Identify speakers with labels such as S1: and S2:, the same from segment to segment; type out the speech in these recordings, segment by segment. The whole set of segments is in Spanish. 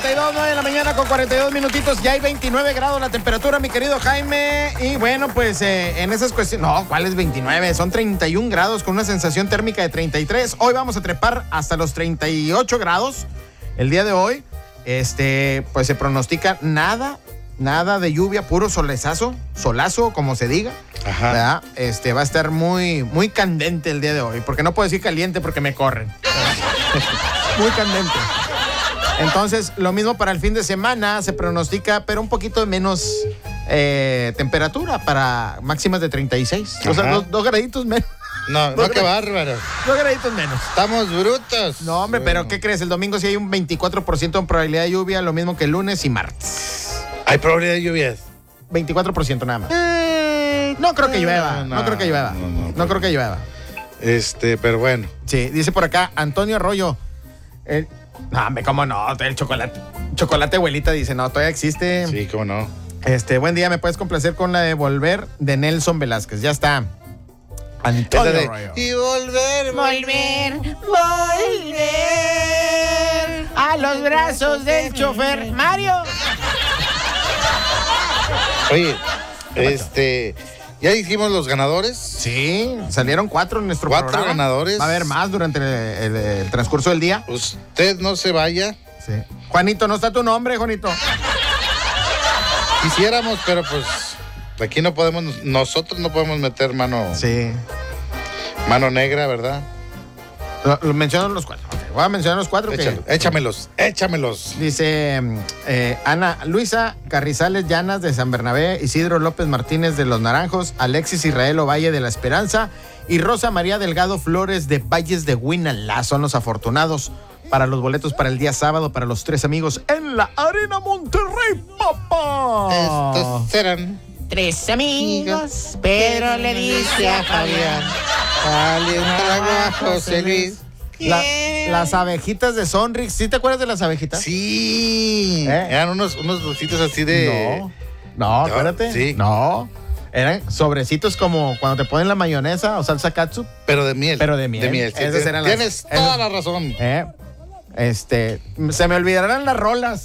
S1: 42, 9 de la mañana con 42 minutitos. Ya hay 29 grados la temperatura, mi querido Jaime. Y bueno, pues en esas cuestiones... No, ¿cuál es 29? Son 31 grados con una sensación térmica de 33. Hoy vamos a trepar hasta los 38 grados. El día de hoy, pues se pronostica nada de lluvia, puro solazo, como se diga.
S2: Ajá.
S1: ¿Verdad? Va a estar muy, muy candente el día de hoy. Porque no puedo decir caliente porque me corren. Muy candente. Entonces, lo mismo para el fin de semana, se pronostica, pero un poquito de menos temperatura para máximas de 36.
S2: Ajá.
S1: O sea, dos graditos menos.
S2: No, qué bárbaro.
S1: 2 graditos menos.
S2: Estamos brutos.
S1: No, hombre, pero ¿qué crees? El domingo sí hay un 24% de probabilidad de lluvia, lo mismo que el lunes y martes.
S2: ¿Hay probabilidad de lluvias? 24%
S1: nada más. No creo que llueva. No creo que llueva. No creo que llueva.
S2: Pero bueno.
S1: Sí, dice por acá Antonio Arroyo. No, hombre, ¿cómo no? El chocolate abuelita dice, no, todavía existe.
S2: Sí, ¿cómo no?
S1: Buen día, ¿me puedes complacer con la de Volver de Nelson Velázquez? Ya está. Antonio Arroyo.
S2: Y volver
S1: a los brazos del chofer Mario.
S2: Oye, ¿ya dijimos los ganadores?
S1: Sí, salieron 4 en nuestro programa.
S2: 4 ganadores.
S1: Va a haber más durante el transcurso del día.
S2: Usted no se vaya.
S1: Sí. Juanito, ¿no está tu nombre, Juanito?
S2: Quisiéramos, pero pues aquí nosotros no podemos meter mano.
S1: Sí.
S2: Mano negra, ¿verdad?
S1: Lo mencionan los 4. Okay, voy a mencionar los 4.
S2: Échamelos.
S1: Dice Ana Luisa Carrizales Llanas de San Bernabé, Isidro López Martínez de Los Naranjos, Alexis Israel Ovalle de La Esperanza y Rosa María Delgado Flores de Valles de Huinalá. Son los afortunados para los boletos para el día sábado para los 3 amigos en la Arena Monterrey, papá.
S2: Estos serán
S3: 3 amigos. Pedro le dice a Fabián.
S2: Dale un trago a José Luis.
S1: Las abejitas de Sonrix. ¿Sí te acuerdas de las abejitas?
S2: Sí. Eran unos dulcitos así de...
S1: No, espérate.
S2: Sí.
S1: No. Eran sobrecitos como cuando te ponen la mayonesa o salsa katsu.
S2: Pero de miel.
S1: Sí,
S2: Tienes toda la razón.
S1: Se me olvidarán las rolas.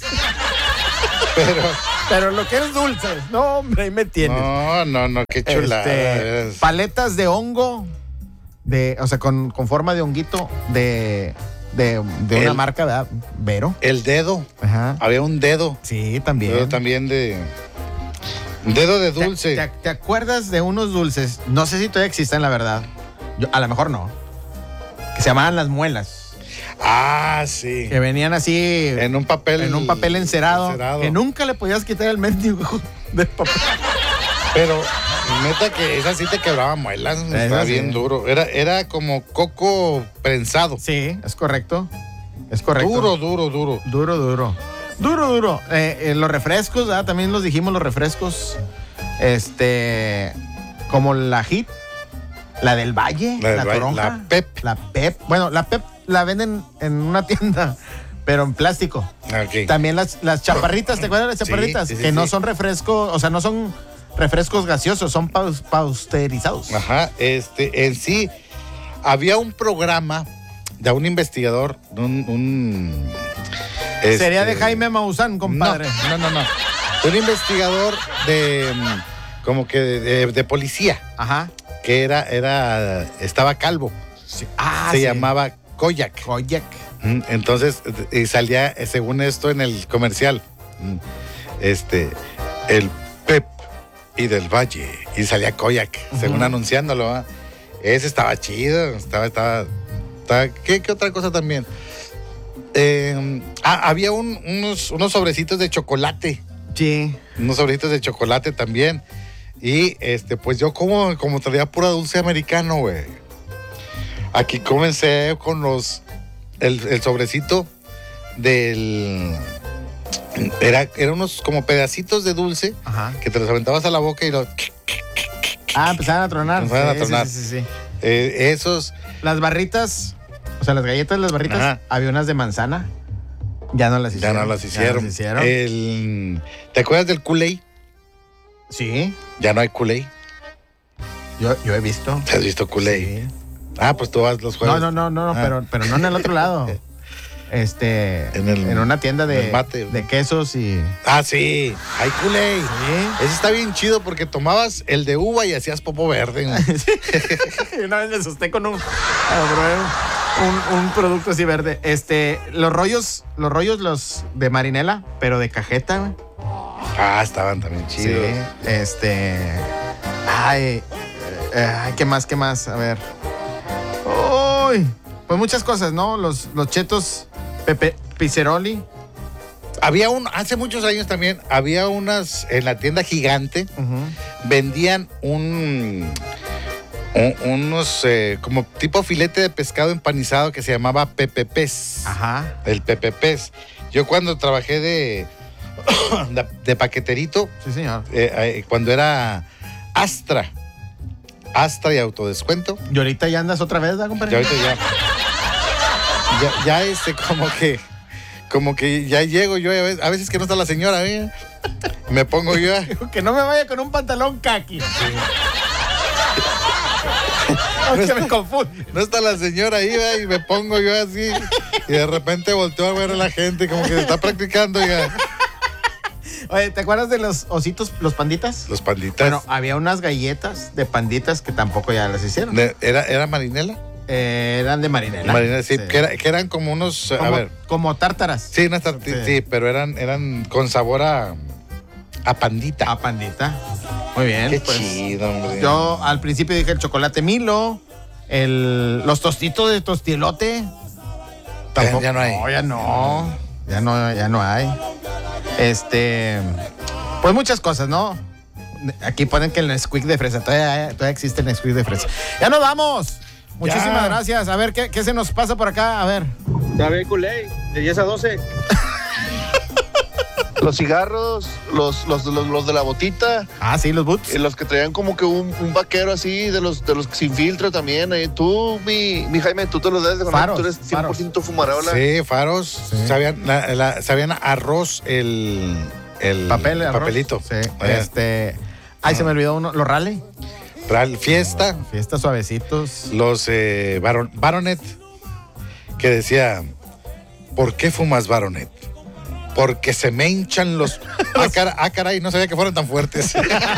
S1: Pero lo que es dulce. No, hombre, ahí me tienes.
S2: No, qué chulada.
S1: Paletas de hongo. O sea, con forma de honguito de una marca, ¿verdad? Vero.
S2: El dedo.
S1: Ajá.
S2: Había un dedo.
S1: Sí, también.
S2: Dedo de dulce.
S1: ¿Te acuerdas de unos dulces? No sé si todavía existen, la verdad. A lo mejor no. Que se llamaban las muelas.
S2: Ah, sí.
S1: Que venían así.
S2: En un papel
S1: encerado. Que nunca le podías quitar el mendigo del papel.
S2: Pero, neta que esa sí te quebraba muelas. Estaba bien duro. Era como coco prensado.
S1: Sí, es correcto.
S2: Duro.
S1: Duro. Los refrescos, ¿verdad? También los dijimos, los refrescos. Como la Hit, la del Valle, la toronja.
S2: La Pep.
S1: Bueno, la Pep la venden en una tienda, pero en plástico.
S2: Okay.
S1: También las chaparritas, ¿te acuerdas de las chaparritas?
S2: Sí,
S1: que no son refrescos, o sea, no son refrescos gaseosos, son pasteurizados.
S2: Ajá, en sí, había un programa de un investigador,
S1: Sería de Jaime Maussan, compadre.
S2: No. Un investigador de policía.
S1: Ajá.
S2: Que estaba calvo.
S1: Sí.
S2: Se llamaba Koyak. Entonces, salía, según esto, en el comercial, el Pep y del Valle. Y salía Koyak, según anunciándolo. ¿Ah? Ese estaba chido. ¿Qué otra cosa también? Había unos sobrecitos de chocolate.
S1: Sí. Unos
S2: sobrecitos de chocolate también. Y pues yo como traía pura dulce americano, güey. Aquí comencé con el sobrecito del... Eran unos como pedacitos de dulce. Ajá. Que te los aventabas a la boca y los...
S1: Empezaban a tronar.
S2: Sí. Esos...
S1: Las barritas, o sea, las galletas, las barritas, ajá. Había unas de manzana. Ya no las hicieron.
S2: ¿Te acuerdas del Kool-Aid?
S1: Sí.
S2: Ya no hay Kool-Aid.
S1: Yo he visto.
S2: ¿Te has visto Kool-Aid? Sí. Pues tú vas los jueves.
S1: No, pero no en el otro lado. en una tienda de quesos y...
S2: Ah, sí. Ay, culé.
S1: Sí.
S2: Ese está bien chido porque tomabas el de uva y hacías popo verde.
S1: Una vez me asusté con un producto así verde. Los rollos de marinela, pero de cajeta, güey.
S2: Ah, estaban también chidos.
S1: Sí, ay, ¿qué más? A ver. Uy, pues muchas cosas, ¿no? Los chetos Pepe Pizzeroli.
S2: Hace muchos años también, había unas en la tienda Gigante, vendían unos como tipo filete de pescado empanizado que se llamaba Pepe Pez.
S1: Ajá.
S2: El Pepe Pez. Yo cuando trabajé de paqueterito,
S1: Sí, señor.
S2: cuando era Astra y autodescuento.
S1: Y ahorita ya andas otra vez, ¿verdad, compadre?
S2: Ya ahorita ya como que ya llego yo, a veces que no está la señora, me pongo yo
S1: Que no me vaya con un pantalón kaki. Que me confunde.
S2: No está la señora ahí, y me pongo yo así y de repente volteo a ver a la gente como que se está practicando.
S1: Oye, ¿te acuerdas de los ositos, los panditas?
S2: Los panditas.
S1: Bueno, había unas galletas de panditas que tampoco ya las hicieron.
S2: ¿Era marinela?
S1: Eran de marinela.
S2: Marinela, sí. Que eran como unos,
S1: como tártaras.
S2: Sí, unas sí, pero eran con sabor a pandita.
S1: A pandita. Muy bien.
S2: Qué chido, hombre.
S1: Yo al principio dije el chocolate Milo, los tostitos de tostielote.
S2: Tampoco. Ya no hay.
S1: No, ya no. Ya no hay. Pues muchas cosas, ¿no? Aquí ponen que el Nesquik de fresa. Todavía existe el Nesquik de fresa. ¡Ya nos vamos! Muchísimas gracias. A ver, ¿qué se nos pasa por acá? A ver.
S4: Ya ve, culé, de 10 a 12. Los cigarros, los de la botita.
S1: Ah, sí, los boots.
S4: Y los que traían como que un vaquero así, de los sin filtro también. Tú, mi Jaime, tú te los debes de conocer. Tú eres 100% fumarola.
S2: Sí, faros. Sí. Sabían arroz el papelito.
S1: Sí. Se me olvidó uno. Los Raleigh.
S2: Fiesta.
S1: Fiesta suavecitos.
S2: Los Baronet, que decía, ¿por qué fumas Baronet? Porque se me hinchan los... caray, no sabía que fueran tan fuertes.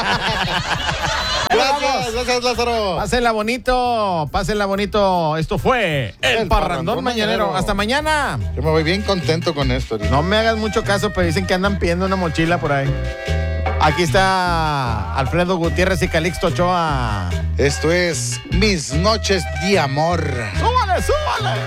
S2: Gracias, Lázaro.
S1: Pásenla bonito. Esto fue el Parrandón Mañanero. Hasta mañana.
S2: Yo me voy bien contento con esto.
S1: No me hagas mucho caso, pero dicen que andan pidiendo una mochila por ahí. Aquí está Alfredo Gutiérrez y Calixto Ochoa.
S2: Esto es Mis Noches de Amor.
S1: ¡Súbale!